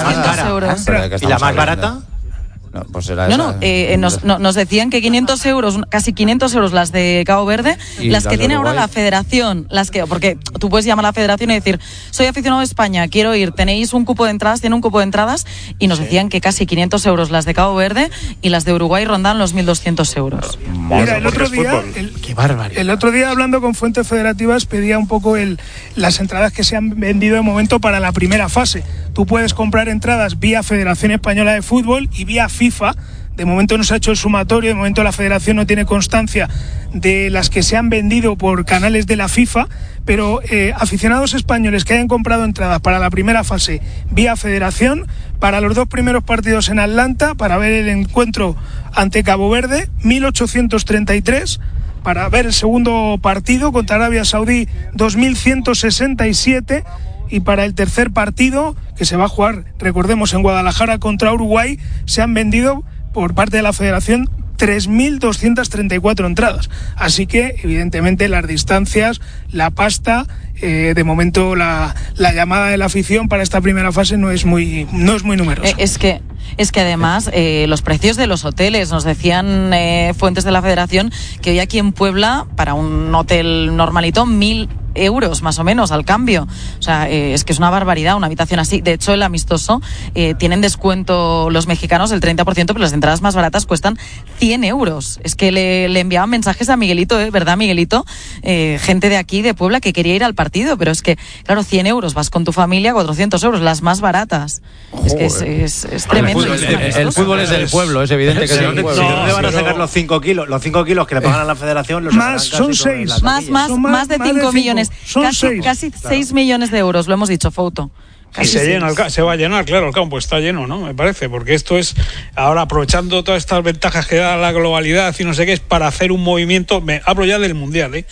euros. ¿Y la más barata? No, pues era no, esa, no, eh, nos, no, nos decían que quinientos euros, casi quinientos euros las de Cabo Verde, y las que tiene ahora la Federación, las que, porque tú puedes llamar a la Federación y decir, soy aficionado a España, quiero ir, tenéis un cupo de entradas, tiene un cupo de entradas, y nos sí. decían que casi quinientos euros las de Cabo Verde, y las de Uruguay rondan los mil doscientos euros. Mira, el otro día, el, qué barbaridad. El otro día, hablando con fuentes federativas, pedía un poco el, las entradas que se han vendido de momento para la primera fase. Tú puedes comprar entradas vía Federación Española de Fútbol y vía FIFA. De momento no se ha hecho el sumatorio, de momento la Federación no tiene constancia de las que se han vendido por canales de la FIFA, pero eh, aficionados españoles que hayan comprado entradas para la primera fase vía Federación, para los dos primeros partidos en Atlanta, para ver el encuentro ante Cabo Verde, mil ochocientos treinta y tres, para ver el segundo partido contra Arabia Saudí, dos mil ciento sesenta y siete, y para el tercer partido, que se va a jugar, recordemos, en Guadalajara contra Uruguay, se han vendido por parte de la Federación tres mil doscientos treinta y cuatro entradas. Así que, evidentemente, las distancias, la pasta, eh, de momento la, la llamada de la afición para esta primera fase no es muy, no es muy numerosa. Eh, es que... Es que además eh, los precios de los hoteles, nos decían eh, fuentes de la Federación que hoy aquí en Puebla, para un hotel normalito, mil euros más o menos al cambio. O sea, eh, es que es una barbaridad una habitación así. De hecho, el amistoso eh, tienen descuento los mexicanos el treinta por ciento, pero las entradas más baratas cuestan cien euros. Es que le, le enviaban mensajes a Miguelito, ¿eh? ¿Verdad, Miguelito? Eh, gente de aquí, de Puebla, que quería ir al partido, pero es que, claro, cien euros, vas con tu familia, cuatrocientos euros, las más baratas. Joder. Es que es, es, es tremendo. El fútbol, el, el fútbol es del pueblo, es evidente que es del pueblo. ¿De dónde van a sacar los cinco kilos? Los cinco kilos que le pagan a la Federación los más, son seis. Más, más, más, más de cinco millones. Son casi seis. casi claro. seis millones de euros, lo hemos dicho, Fouto. Y se, llena el, se va a llenar, claro, el campo está lleno, ¿no? Me parece, porque esto es, ahora aprovechando todas estas ventajas que da la globalidad y no sé qué, es para hacer un movimiento, me hablo ya del Mundial, ¿eh?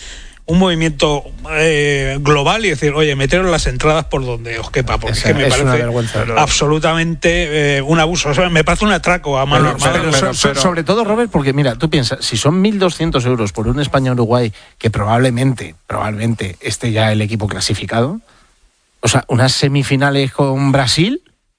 un movimiento eh, global y decir, oye, meteros las entradas por donde os quepa, porque es, es que me es parece absolutamente eh, un abuso. O sea, me parece un atraco a mano armada. Pero, pero, pero, sobre todo, Robert, porque mira, tú piensas, si son mil doscientos euros por un España-Uruguay, que probablemente, probablemente esté ya el equipo clasificado, o sea, unas semifinales con Brasil...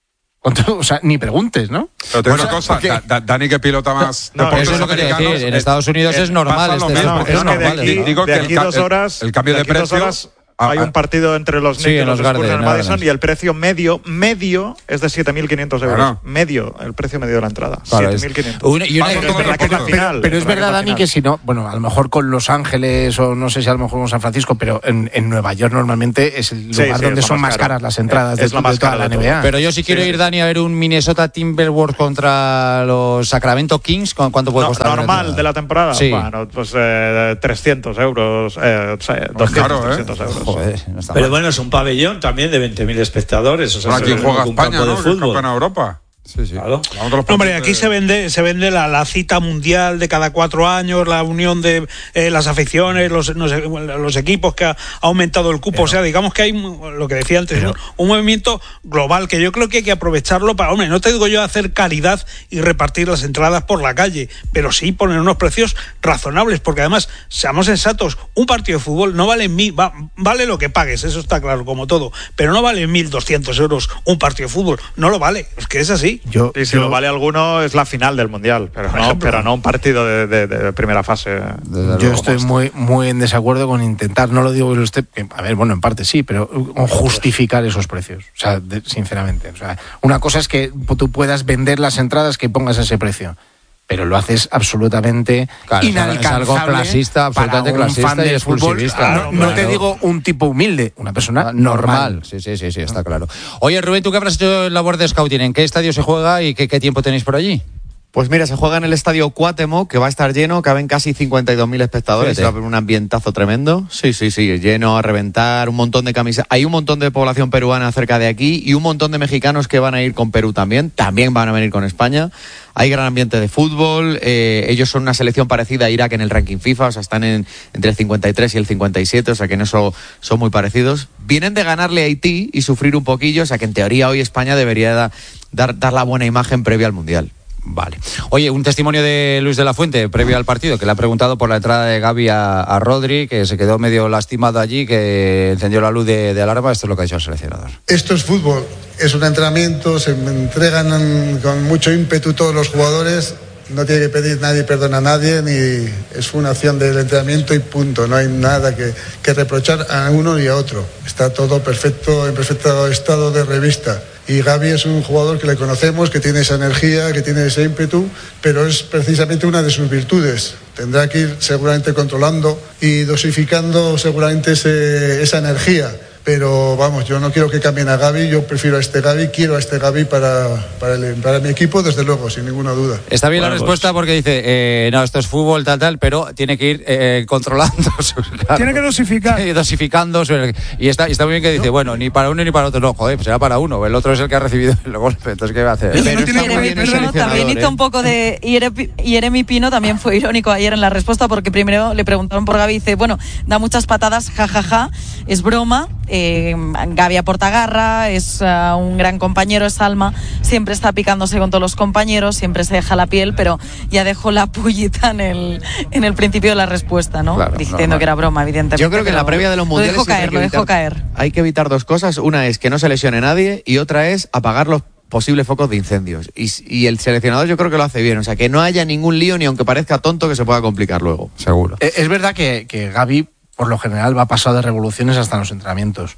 O sea, ni preguntes, ¿no? Pero te digo una cosa, da, da, Dani que pilota más no, no, eso es lo que decir. En Estados Unidos es normal. Este no, es, es normal. De aquí, digo de que aquí el, dos horas, el, el cambio de, de precios... Hay un partido entre los Knicks sí, y los Spurs en el Madison Gardens. Y el precio medio medio es de siete mil quinientos euros. Claro. Medio, el precio medio de la entrada. Claro, siete mil quinientos. Una, y una, pero, pero, pero, pero, pero es verdad, Dani, que si no, bueno, a lo mejor con Los Ángeles o no sé si a lo mejor con San Francisco, pero en, en Nueva York normalmente es el lugar sí, sí, donde son más caras las entradas es, de, es de toda la N B A. Pero yo si quiero sí, ir, Dani, a ver un Minnesota Timberwolves contra los Sacramento Kings, ¿cuánto puede no, costar? Normal de la temporada. Sí. Bueno, pues eh, trescientos euros, eh, doscientos, claro, trescientos eh. euros. Joder, no está Pero bueno, es un pabellón también de veinte mil espectadores. O sea, bueno, aquí juega un España, campo ¿no? de fútbol. En Europa. Sí, sí. Claro. Hombre, aquí se vende se vende la, la cita mundial de cada cuatro años, la unión de eh, las aficiones, los, no sé, los equipos, que ha aumentado el cupo. Pero, o sea, digamos que hay, lo que decía antes, pero, un movimiento global que yo creo que hay que aprovecharlo para, hombre, no te digo yo hacer caridad y repartir las entradas por la calle, pero sí poner unos precios razonables, porque además, seamos sensatos, un partido de fútbol no vale mil, va, vale lo que pagues, eso está claro, como todo, pero no vale mil doscientos euros un partido de fútbol, no lo vale, es que es así. Yo, y si yo, lo vale alguno es la final del Mundial, pero no, ejemplo, pero no un partido de, de, de primera fase. Yo estoy muy muy en desacuerdo con intentar, no lo digo que usted, a ver, bueno, en parte sí, pero con justificar esos precios, o sea, de, sinceramente. O sea, una cosa es que tú puedas vender las entradas que pongas a ese precio, pero lo haces absolutamente claro, inalcanzable. Es algo clasista, absolutamente para un clasista fan de y exclusivista. Fútbol, no, no claro. te digo un tipo humilde, una persona normal. normal. Sí, sí, sí, sí, está claro. Oye, Rubén, ¿tú qué habrás hecho en labor de scouting? ¿En qué estadio se juega y qué, qué tiempo tenéis por allí? Pues mira, se juega en el estadio Cuauhtémoc, que va a estar lleno, caben casi cincuenta y dos mil espectadores, va a haber un ambientazo tremendo. Sí, sí, sí, lleno a reventar, un montón de camisas. Hay un montón de población peruana cerca de aquí y un montón de mexicanos que van a ir con Perú también, también van a venir con España. Hay gran ambiente de fútbol, eh, ellos son una selección parecida a Irak en el ranking FIFA, o sea, están en, entre el cincuenta y tres y el cincuenta y siete, o sea que en eso son muy parecidos. Vienen de ganarle a Haití y sufrir un poquillo, o sea que en teoría hoy España debería da, dar, dar la buena imagen previa al Mundial. Vale. Oye, un testimonio de Luis de la Fuente previo al partido, que le ha preguntado por la entrada de Gavi a, a Rodri, que se quedó medio lastimado allí, que encendió la luz de, de alarma. Esto es lo que ha dicho el seleccionador. Esto es fútbol, es un entrenamiento, se entregan con mucho ímpetu todos los jugadores, no tiene que pedir nadie perdón a nadie, ni es una acción del entrenamiento y punto, no hay nada que, que reprochar a uno ni a otro. Está todo perfecto, en perfecto estado de revista. Y Gavi es un jugador que le conocemos, que tiene esa energía, que tiene ese ímpetu, pero es precisamente una de sus virtudes. Tendrá que ir seguramente controlando y dosificando seguramente ese, esa energía. Pero vamos, yo no quiero que cambien a Gavi, yo prefiero a este Gavi, quiero a este Gavi para, para, el, para mi equipo, desde luego, sin ninguna duda. Está bien bueno, la respuesta pues... porque dice, eh, no, esto es fútbol, tal, tal, pero tiene que ir eh, controlando sus... Claro, tiene que dosificar. dosificando. Su, y, está, y está muy bien que dice, bueno, ni para uno ni para otro. No, joder, pues será para uno. El otro es el que ha recibido el golpe, entonces ¿qué va a hacer? Pero, pero, pero, pero, pero también hizo un poco de... Jeremy Pino también fue irónico ayer en la respuesta porque primero le preguntaron por Gavi y dice, bueno, da muchas patadas, jajaja, ja, ja, es broma, eh, Gavi aporta garra, es uh, un gran compañero, es alma, siempre está picándose con todos los compañeros, siempre se deja la piel, pero ya dejó la pullita en el, en el principio de la respuesta, ¿no? Claro, diciendo normal. Que era broma, evidentemente. Yo creo que en la previa de los mundiales lo dejó caer, lo dejó evitar, caer. Hay que evitar dos cosas, una es que no se lesione nadie y otra es apagar los posibles focos de incendios. Y, y el seleccionador yo creo que lo hace bien, o sea, que no haya ningún lío ni aunque parezca tonto que se pueda complicar luego. Seguro. Es, es verdad que, que Gavi por lo general va pasado de revoluciones hasta en los entrenamientos.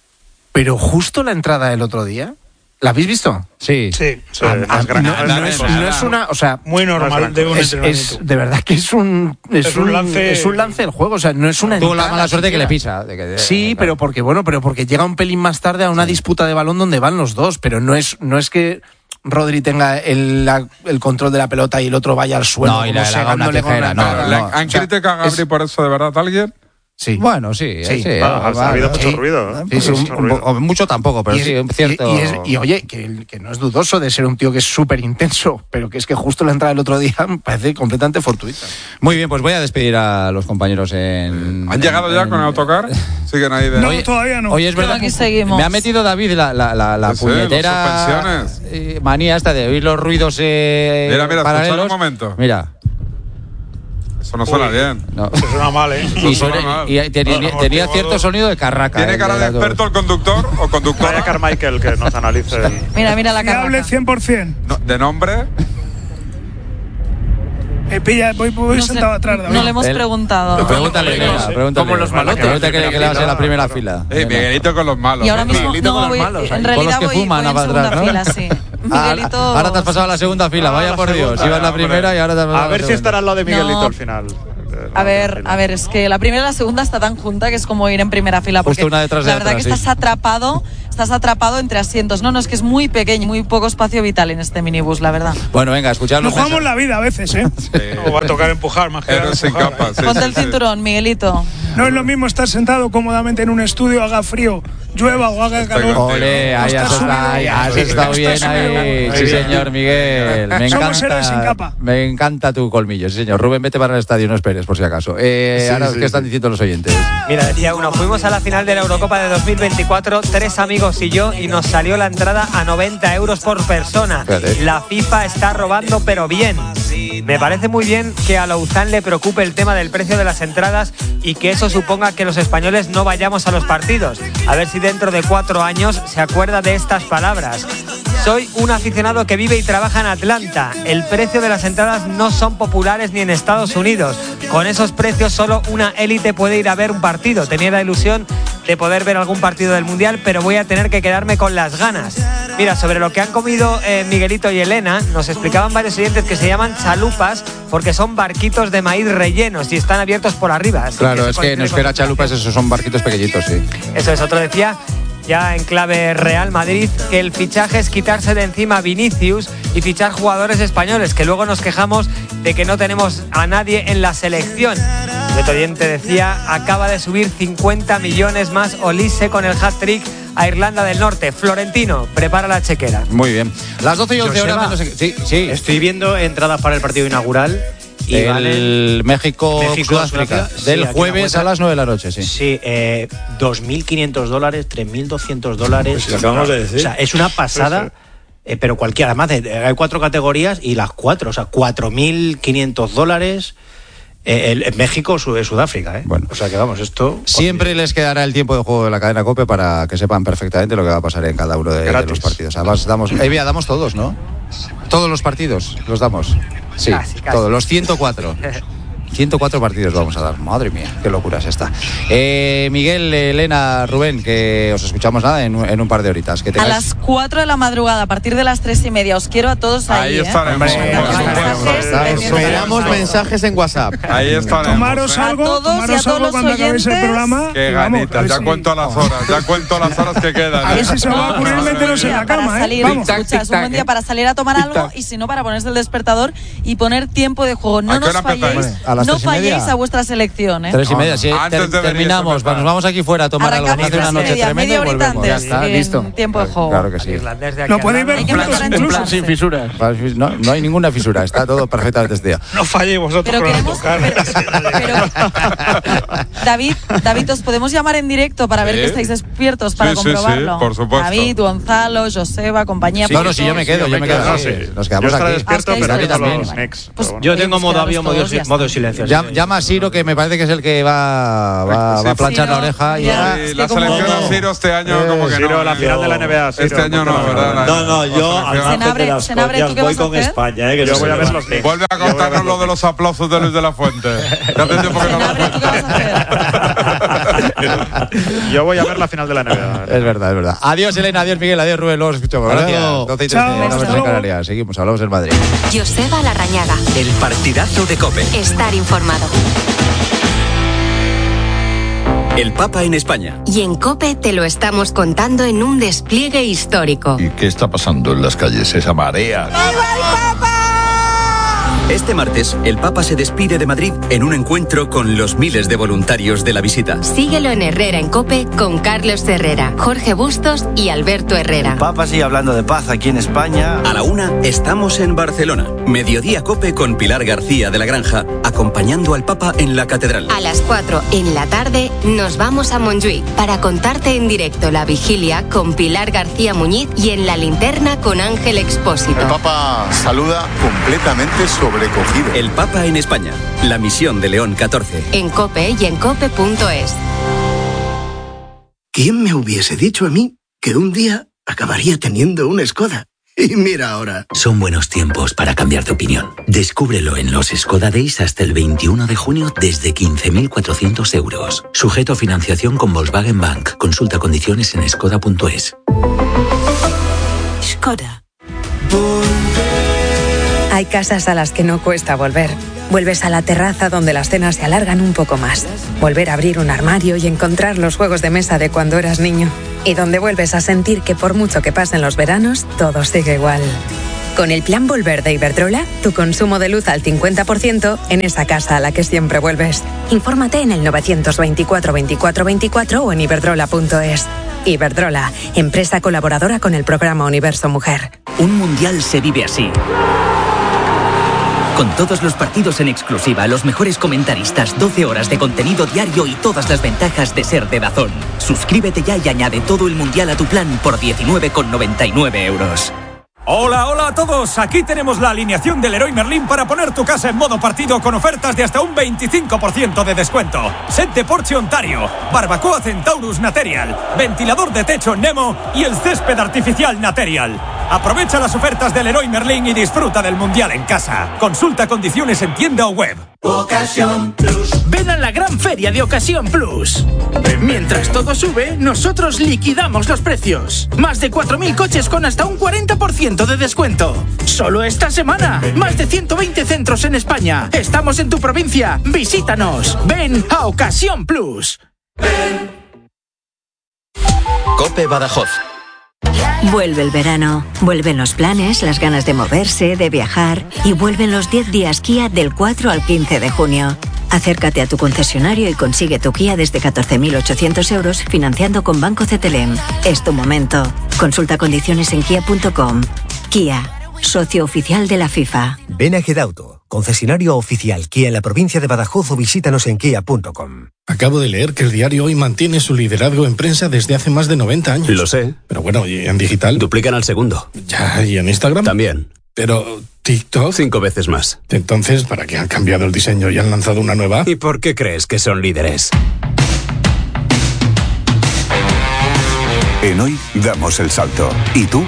Pero justo la entrada del otro día, ¿la habéis visto? Sí. Sí. sí a, a, no, no, no, es, no es una, o sea, muy normal de un es, entrenamiento. Es, de verdad que es un es, es un, un lance es un lance del juego, o sea, no es una tuvo la mala suerte que le pisa. De que, de, sí, de, pero porque bueno, pero porque llega un pelín más tarde a una sí. disputa de balón donde van los dos, pero no es no es que Rodri tenga el, la, el control de la pelota y el otro vaya al suelo. No, y le haga una tijera. No, no, no, ¿Han criticado a Gabri por eso de verdad alguien? Sí. Bueno, sí, sí. sí ha, ha, ha habido mucho sí, ruido. Sí, sí, mucho, un, ruido. mucho tampoco, pero y es, sí, un cierto... Y, y, es, y oye, que, que no es dudoso de ser un tío que es súper intenso, pero que es que justo la entrada del otro día me parece completamente fortuita. Muy bien, pues voy a despedir a los compañeros en... ¿Han llegado en, ya en, con el autocar? Siguen ahí de... No, Oye, todavía no. Oye, es verdad, aquí seguimos. me ha metido David la, la, la, la Sí, puñetera eh, manía esta de oír los ruidos eh, Mira, mira, escuchad paralelos. un momento. Mira. Eso no suena bien. No. Eso suena mal, ¿eh? Y, suena, y tenía, Bueno, tenía amortiguado. cierto sonido de carraca. ¿Tiene el cara de la- experto el conductor o conductora? Vaya Carmichael que nos analice. El... Mira, mira la Fiable carraca. cien por ciento. No, ¿de nombre? Me pilla, voy, voy No sé, sentado atrás. David. no le hemos El- pregunta. Pregúntale, Elena, pregúntale. Como los malotes. Pregúntale que, que le vas en la primera Claro. fila. Eh, Miguelito con los malos. Y ahora mismo Miguelito no, con los voy, malos, ahí. en Con los realidad que voy, fuman voy en a segunda atrás, ¿no? fila, sí. Ah, Miguelito. ahora te has pasado a la segunda fila, Ah, vaya la por Dios. segunda, Ibas la hombre. primera y ahora te has pasado A la ver si segunda. estará al lado de Miguelito No. al final. A ver, a ver, es que la primera y la segunda está tan junta que es como ir en primera fila. Porque Justo una detrás de la verdad otra, que sí. estás atrapado, estás atrapado entre asientos. No, no, es que es muy pequeño, muy poco espacio vital en este minibús, la verdad. Bueno, venga, escuchad Nos los jugamos mensajes. la vida a veces, ¿eh? No, va a tocar empujar más que Héroes sin empujar, capa. ¿eh? Sí, Ponte sí, el sí. cinturón, Miguelito. No es lo mismo estar sentado cómodamente en un estudio, haga frío, llueva o haga Estoy calor. contigo. Ole, ahí has Está estado, ahí, subido. has estado bien Está ahí. subido. Sí, señor Miguel. Me Somos héroes sin encanta, capa. me encanta tu colmillo. Sí, señor. Rubén, vete para el estadio, no esperes, por si acaso. Eh, Sí, ahora, sí, ¿qué están sí. diciendo los oyentes? Mira, decía uno, fuimos a la final de la Eurocopa de dos mil veinticuatro, tres amigos y yo, y nos salió la entrada a noventa euros por persona. Fíjate. La FIFA está robando, pero bien. Me parece muy bien que a Louzán le preocupe el tema del precio de las entradas y que eso suponga que los españoles no vayamos a los partidos. A ver si dentro de cuatro años se acuerda de estas palabras. Soy un aficionado que vive y trabaja en Atlanta. El precio de las entradas no son populares ni en Estados Unidos. Con esos precios solo una élite puede ir a ver un partido. Tenía la ilusión de poder ver algún partido del Mundial, pero voy a tener que quedarme con las ganas. Mira, sobre lo que han comido eh, Miguelito y Elena, nos explicaban varios oyentes que se llaman chalupas porque son barquitos de maíz rellenos y están abiertos por arriba. Así Claro, se es que en coincide euskera con- chalupas esos son barquitos pequeñitos, sí. Eso es, otro decía, ya en clave Real Madrid, que el fichaje es quitarse de encima a Vinicius y fichar jugadores españoles, que luego nos quejamos de que no tenemos a nadie en la selección. El otro oyente decía, acaba de subir cincuenta millones más Olise con el hat-trick a Irlanda del Norte. Florentino, prepara la chequera. Muy bien. Las doce y once Joseba, horas. menos- Sí, sí. Estoy viendo entradas para el partido inaugural. Y El valen- México, México, Sudáfrica. Sudáfrica, sí, Del aquí la jueves cuenta. a las nueve de la noche, sí. Sí, eh, dos mil quinientos dólares, tres mil doscientos dólares. Pues lo acabamos de decir. O sea, es una pasada. Eh, pero cualquiera, además, de- hay cuatro categorías y las cuatro, o sea, cuatro mil quinientos dólares. Eh, el, en México, Su- Sudáfrica, ¿eh? Bueno. O sea que vamos, esto. Siempre les quedará el tiempo de juego de la cadena COPE para que sepan perfectamente lo que va a pasar en cada uno de, de los partidos. Además, damos, eh, mira, damos todos, ¿no? Todos los partidos los damos. Sí, Casi, casi. todos, los ciento cuatro. ciento cuatro partidos vamos a dar. Madre mía, qué locura es esta. Eh, Miguel, Elena, Rubén, que os escuchamos nada en, un- en un par de horitas. Que A tengáis- las cuatro de la madrugada, a partir de las tres y media, os quiero a todos ahí. Ahí ¿eh? estaremos. Hombre, Por supuesto. mensajes, pendientes. Esperamos mensajes en WhatsApp. Ahí estaremos. Tomaros ¿eh? algo, A todos y a tomaros todos algo los cuando acabéis el oyentes. programa. Qué y vamos, a ganitas, ver ya si- cuento las horas, ya cuento las horas que quedan. A ver si ¿eh? se va a ocurrir meteros en la Para cama, ¿eh? salir, Vamos. escucha, es un buen día para salir a tomar algo Tic-tac. y si no para ponerse el despertador y poner tiempo de juego. ¿A No qué nos hora empezáis? falléis, A las no tres y media. falléis a vuestra selección, ¿eh? Tres y media, sí. Antes ter- de venir, terminamos, eso es nos vamos aquí fuera a tomar algo, Arrancamos hacer una tres y noche media, tremenda y media horita volvemos. Ya antes, está, en listo. tiempo de juego. Claro que sí. Irlandés de aquí Lo al podéis lado. ver Hay que juntos empezar a incluso. empezarse. Sin fisuras. No, no hay ninguna fisura, está todo perfectamente estudiado. No falléis vosotros Pero con el queremos. autocar. Pero, pero- David, David, os podemos llamar en directo para ver Sí. que estáis despiertos para Sí, sí, comprobarlo. sí, por supuesto. David, Gonzalo, Joseba, compañía. No, no, si yo me quedo, yo me quedo. quedo, sí, sí. Nos Yo quedamos estaré aquí. despierto, Ah, pero estáis no también. los next. Pues, pero bueno. Yo oye, tengo pues modo quedaros avión, modo, todos, si- ya está. modo silencio. Llam- Llama a Siro, que me parece que es el que va, va, Sí, va a planchar sí, la no, oreja. Y ya. ahora- Sí, Es la que como- selección a Ciro este año Eh, como que Ciro, no. la final de la N B A. Ciro, Este año no, ponte la ¿verdad? final. No, no, yo al selección. margen de Senabre, las Senabre, ¿tú coñas qué voy vas a con hacer? España, ¿eh? Que Yo no voy se a ver me los va. Knicks. Vuelve a Yo voy a ver contarnos los lo de los aplausos de Luis de la Fuente. Que hace tiempo que no lo Senabre, ¿tú qué vas a hacer? Yo voy a ver la final de la N B A. Es verdad, es verdad. Adiós, Elena, adiós, Miguel, adiós, Rubén, luego os escuchamos. Hasta Gracias. luego. doce y Chao, trece, hasta en luego. Canarias. Seguimos, hablamos del Madrid. Joseba Larrañaga. El partidazo de COPE. Estar informado. El Papa en España. Y en COPE te lo estamos contando en un despliegue histórico. ¿Y qué está pasando en las calles? Esa marea. Este martes, el Papa se despide de Madrid en un encuentro con los miles de voluntarios de la visita. Síguelo en Herrera en COPE con Carlos Herrera, Jorge Bustos y Alberto Herrera. El Papa sigue hablando de paz aquí en España. A la una, estamos en Barcelona. Mediodía COPE con Pilar García de la Granja, acompañando al Papa en la catedral. A las cuatro en la tarde nos vamos a Montjuic para contarte en directo la vigilia con Pilar García Muñiz y en la linterna con Ángel Expósito. El Papa saluda completamente sobrecogido. El Papa en España, la misión de León catorce. En COPE y en cope punto es. ¿Quién me hubiese dicho a mí que un día acabaría teniendo una Skoda? Y mira ahora. Son buenos tiempos para cambiar de opinión. Descúbrelo en los Skoda Days hasta el veintiuno de junio desde quince mil cuatrocientos euros. Sujeto a financiación con Volkswagen Bank. Consulta condiciones en skoda punto es. Skoda. Hay casas a las que no cuesta volver. Vuelves a la terraza donde las cenas se alargan un poco más. Volver a abrir un armario y encontrar los juegos de mesa de cuando eras niño. Y donde vuelves a sentir que por mucho que pasen los veranos, todo sigue igual. Con el plan Volver de Iberdrola, tu consumo de luz al cincuenta por ciento en esa casa a la que siempre vuelves. Infórmate en el novecientos veinticuatro veinticuatro veinticuatro o en iberdrola punto es. Iberdrola, empresa colaboradora con el programa Universo Mujer. Un mundial se vive así. Con todos los partidos en exclusiva, los mejores comentaristas, doce horas de contenido diario y todas las ventajas de ser de DAZN. Suscríbete ya y añade todo el mundial a tu plan por diecinueve con noventa y nueve euros. Hola, hola a todos. Aquí tenemos la alineación del Leroy Merlin para poner tu casa en modo partido con ofertas de hasta un veinticinco por ciento de descuento. Set de porche Ontario, barbacoa Centaurus Material, ventilador de techo Nemo y el césped artificial Material. Aprovecha las ofertas del Leroy Merlin y disfruta del mundial en casa. Consulta condiciones en tienda o web. Ocasión Plus. Ven a la gran feria de Ocasión Plus. Mientras todo sube, nosotros liquidamos los precios. Más de cuatro mil coches con hasta un cuarenta por ciento de descuento. Solo esta semana. Más de ciento veinte centros en España. Estamos en tu provincia. Visítanos. Ven a Ocasión Plus. COPE Badajoz. Vuelve el verano, vuelven los planes, las ganas de moverse, de viajar y vuelven los diez días Kia del cuatro al quince de junio. Acércate a tu concesionario y consigue tu Kia desde catorce mil ochocientos euros financiando con Banco C T L M. Es tu momento. Consulta condiciones en kia punto com. Kia, socio oficial de la FIFA. Ven a Gedauto, concesionario oficial Kia en la provincia de Badajoz o visítanos en kia punto com. Acabo de leer que el diario Hoy mantiene su liderazgo en prensa desde hace más de noventa años. Lo sé. Pero bueno, ¿y en digital? Duplican al segundo. Ya, ¿y en Instagram? También. Pero TikTok... Cinco veces más. Entonces, ¿para qué han cambiado el diseño y han lanzado una nueva? ¿Y por qué crees que son líderes? En Hoy damos el salto. ¿Y tú?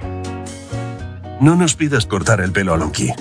No nos pidas cortar el pelo a Lonky.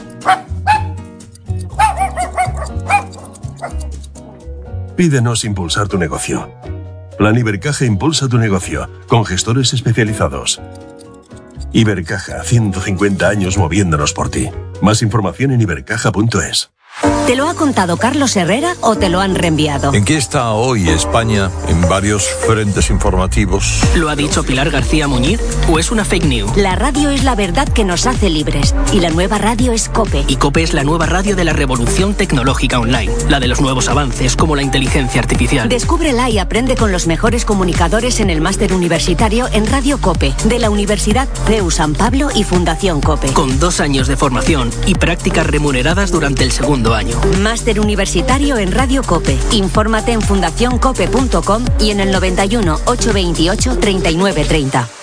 Pídenos impulsar tu negocio. Plan Ibercaja impulsa tu negocio, con gestores especializados. Ibercaja, ciento cincuenta años moviéndonos por ti. Más información en ibercaja punto es. ¿Te lo ha contado Carlos Herrera o te lo han reenviado? ¿En qué está hoy España en varios frentes informativos? ¿Lo ha dicho Pilar García Muñiz o es una fake news? La radio es la verdad que nos hace libres y la nueva radio es COPE. Y COPE es la nueva radio de la revolución tecnológica online, la de los nuevos avances como la inteligencia artificial. Descúbrela y aprende con los mejores comunicadores en el máster universitario en Radio COPE de la Universidad C E U San Pablo y Fundación COPE. Con dos años de formación y prácticas remuneradas durante el segundo año. Máster universitario en Radio COPE. Infórmate en fundación cope punto com y en el noventa y uno, ochocientos veintiocho, treinta y nueve treinta.